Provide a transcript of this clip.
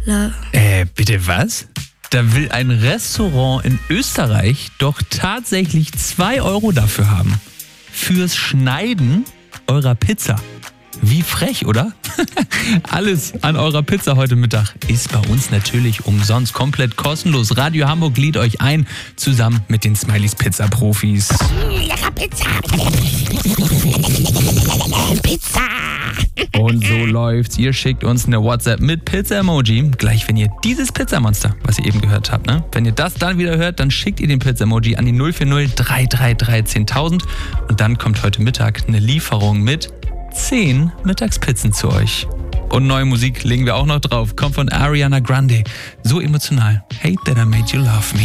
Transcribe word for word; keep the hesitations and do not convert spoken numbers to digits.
love. Äh, bitte was? Da will ein Restaurant in Österreich doch tatsächlich zwei Euro dafür haben. Fürs Schneiden eurer Pizza. Wie frech, oder? Alles an eurer Pizza heute Mittag ist bei uns natürlich umsonst, komplett kostenlos. Radio Hamburg lädt euch ein, zusammen mit den Smileys Pizza Profis. Lecker Pizza. Pizza. Und so läuft's. Ihr schickt uns eine WhatsApp mit Pizza-Emoji. Gleich, wenn ihr dieses Pizzamonster, was ihr eben gehört habt, ne? Wenn ihr das dann wieder hört, dann schickt ihr den Pizza-Emoji an die null vier null drei drei drei zehntausend. Und dann kommt heute Mittag eine Lieferung mit zehn Mittagspizzen zu euch. Und neue Musik legen wir auch noch drauf. Kommt von Ariana Grande. So emotional. Hate that I made you love me.